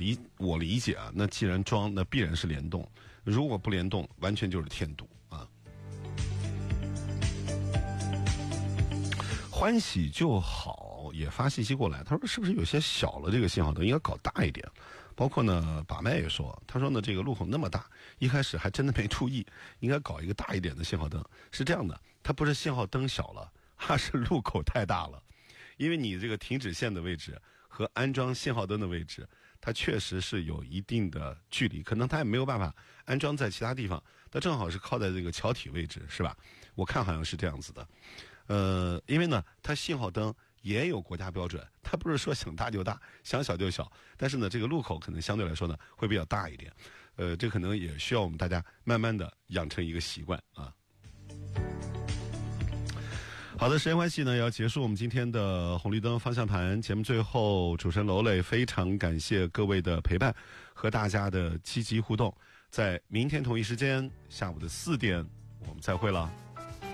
我理解啊，那既然装，那必然是联动，如果不联动，完全就是添堵啊。欢喜就好也发信息过来，他说是不是有些小了，这个信号灯应该搞大一点。包括呢把妹也说，他说呢这个路口那么大，一开始还真的没注意，应该搞一个大一点的信号灯。是这样的，它不是信号灯小了，它是路口太大了。因为你这个停止线的位置和安装信号灯的位置，它确实是有一定的距离，可能它也没有办法安装在其他地方，它正好是靠在这个桥体位置，是吧？我看好像是这样子的。因为呢它信号灯也有国家标准，它不是说想大就大，想小就小，但是呢这个路口可能相对来说呢会比较大一点。这可能也需要我们大家慢慢的养成一个习惯啊。好的，时间关系呢，也要结束我们今天的红绿灯方向盘节目。最后，主持人娄磊非常感谢各位的陪伴和大家的积极互动。在明天同一时间下午的4点，我们再会了。